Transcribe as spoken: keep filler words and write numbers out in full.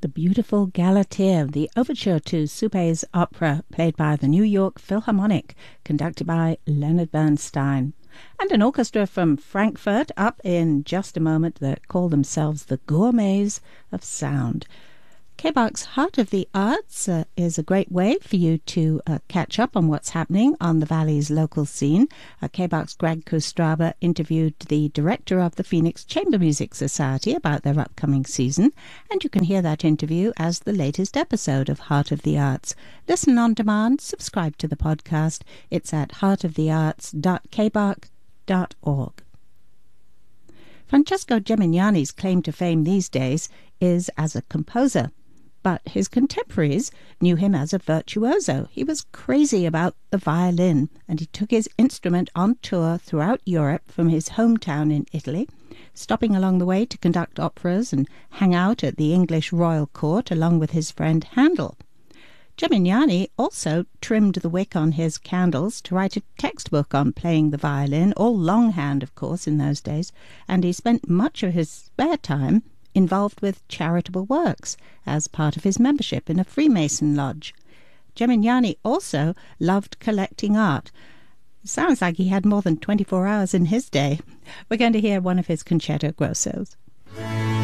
The beautiful Galatea, the overture to Suppé's opera, played by the New York Philharmonic, conducted by Leonard Bernstein. And an orchestra from Frankfurt up in just a moment that call themselves the Gourmets of Sound. K B A C's Heart of the Arts uh, is a great way for you to uh, catch up on what's happening on the Valley's local scene. Uh, K B A C's Greg Kostraba interviewed the director of the Phoenix Chamber Music Society about their upcoming season, and you can hear that interview as the latest episode of Heart of the Arts. Listen on demand, subscribe to the podcast. It's at heart of the arts dot k b a c dot org. Francesco Gemignani's claim to fame these days is as a composer, but his contemporaries knew him as a virtuoso. He was crazy about the violin, and he took his instrument on tour throughout Europe from his hometown in Italy, stopping along the way to conduct operas and hang out at the English royal court along with his friend Handel. Gemignani also trimmed the wick on his candles to write a textbook on playing the violin, all longhand, of course, in those days, and he spent much of his spare time involved with charitable works as part of his membership in a Freemason lodge. Gemignani also loved collecting art. It sounds like he had more than twenty-four hours in his day. We're going to hear one of his concerto grossos.